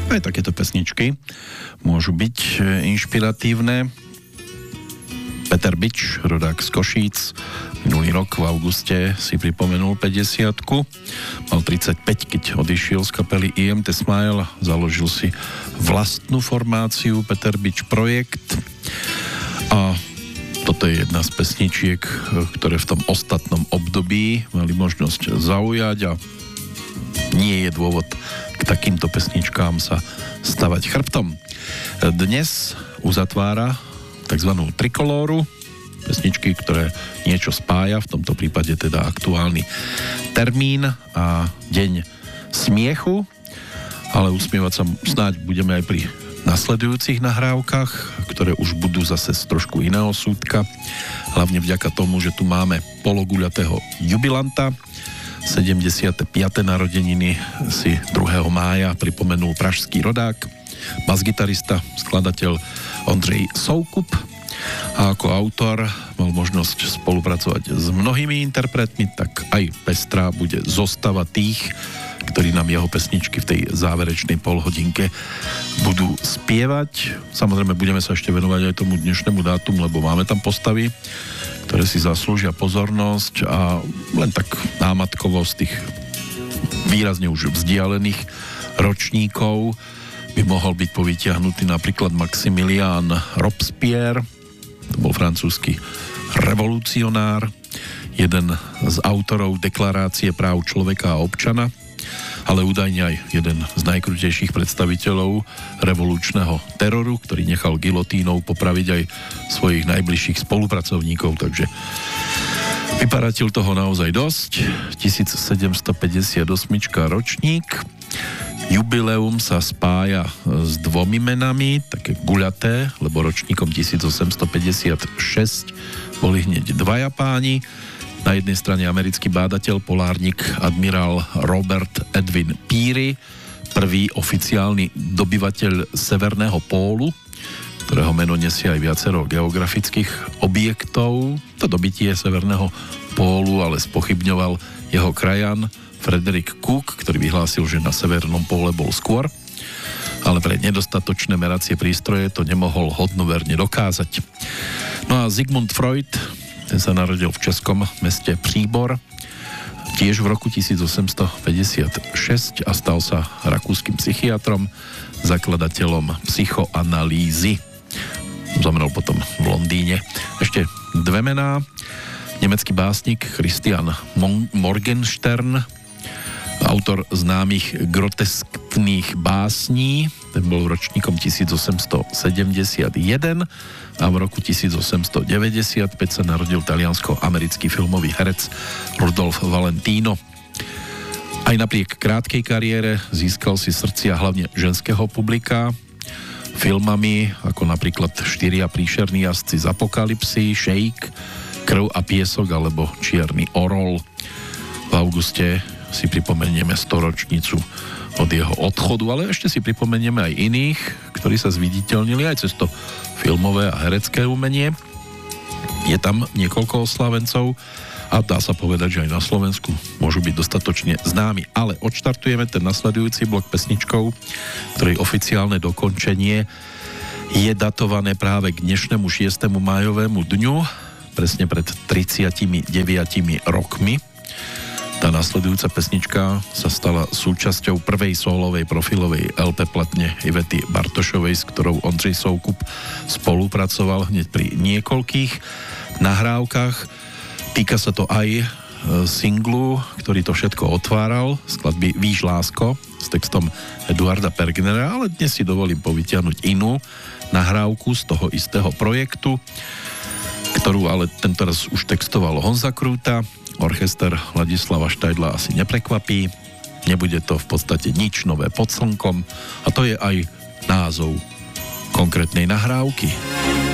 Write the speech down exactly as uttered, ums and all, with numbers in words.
Aj takéto pesničky môžu byť inšpiratívne. Peter Bič, rodák z Košíc, minulý rok v auguste si pripomenul päťdesiatku. Mal tridsaťpäť, keď odišiel z kapely í em té Smile. Založil si vlastnú formáciu Peter Bič Projekt. A toto je jedna z pesničiek, ktoré v tom ostatnom období mali možnosť zaujať a nie je dôvod k takýmto pesničkám sa stavať chrbtom. Dnes uzatvára takzvanú trikolóru, pesničky, ktoré niečo spája, v tomto prípade teda aktuálny termín a deň smiechu, ale usmievať sa snáď budeme aj pri nasledujúcich nahrávkach, ktoré už budú zase z trošku iného súdka, hlavne vďaka tomu, že tu máme pologuľatého jubilanta. sedemdesiate piate narodeniny si druhého mája pripomenul pražský rodák, basgitarista, skladateľ Ondřej Soukup, a ako autor mal možnosť spolupracovať s mnohými interpretmi, tak aj pestrá bude zostava tých, ktorí nám jeho pesničky v tej záverečnej polhodinke budú spievať. Samozrejme budeme sa ešte venovať aj tomu dnešnému dátumu, lebo máme tam postavy, ktoré si zaslúžia pozornosť, a len tak námatkovo z tých výrazne už vzdialených ročníkov by mohol byť povytiahnutý napríklad Maximilian Robespierre, to bol francúzsky revolucionár, jeden z autorov Deklarácie práv človeka a občana, ale údajne aj jeden z najkrutejších predstaviteľov revolučného teroru, ktorý nechal gilotínou popraviť aj svojich najbližších spolupracovníkov, takže vyparatil toho naozaj dosť. tisícsedemstopäťdesiatosem ročník. Jubileum sa spája s dvomi menami, také guľaté, lebo ročníkom tisícosemstopäťdesiatšesť boli hneď dvaja páni. Na jednej strane americký bádateľ, polárnik, admirál Robert Edwin Peary, prvý oficiálny dobyvateľ Severného pólu, ktorého meno nesie aj viacero geografických objektov. To dobytie Severného pólu ale spochybňoval jeho krajan Frederick Cook, ktorý vyhlásil, že na Severnom póle bol skôr, ale pre nedostatočné meracie prístroje to nemohol hodnoverne dokázať. No a Sigmund Freud, ten sa narodil v českom meste Příbor, tiež v roku tisícosemstopäťdesiatšesť, a stal sa rakúskym psychiatrom, zakladateľom psychoanalýzy. Zomrel potom v Londýne. Ešte dve mená. Nemecký básnik Christian Morgenstern, autor známych groteskných básní, ten bol ročníkom tisícosemstosedemdesiatjeden, a v roku tisícosemstodeväťdesiatpäť sa narodil taliansko-americký filmový herec Rudolf Valentino. Aj napriek krátkej kariére získal si srdcia hlavne ženského publika filmami ako napríklad Štyria príšerní jazdci z Apokalypsy, Shake, Krv a piesok alebo Čierny orol. V auguste si pripomenieme storočnicu od jeho odchodu, ale ešte si pripomenieme aj iných, ktorí sa zviditeľnili aj cez to filmové a herecké umenie. Je tam niekoľko oslavencov a dá sa povedať, že aj na Slovensku môžu byť dostatočne známi. Ale odštartujeme ten nasledujúci blok pesničkou, ktorej oficiálne dokončenie je datované práve k dnešnému šiestemu májovému dňu, presne pred tridsiatimi deviatimi rokmi. Tá nasledujúca pesnička sa stala súčasťou prvej sólovej profilovej el pé platne Ivety Bartošovej, s ktorou Ondřej Soukup spolupracoval hneď pri niekoľkých nahrávkach. Týka sa to aj singlu, ktorý to všetko otváral, skladby Víš lásko s textom Eduarda Pergnera, ale dnes si dovolím povytiahnuť inú nahrávku z toho istého projektu, ktorú ale tentoraz už textoval Honza Krúta. Orchester Ladislava Štajdla asi neprekvapí. Nebude to v podstate nič nové pod slnkom, a to je aj názov konkrétnej nahrávky.